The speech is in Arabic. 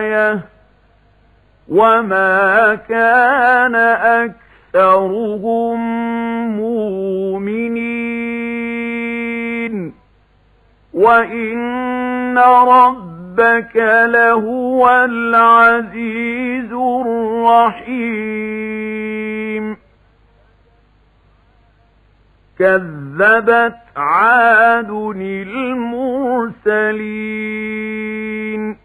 آيَةٌ وَمَا كَانَ أَكْثَرُهُم مُؤْمِنِينَ وَإِنَّ رَبَّكَ لَهُوَ الْعَزِيزُ الرَّحِيمُ كَذَّبَتْ عَادٌ الْمُرْسَلِينَ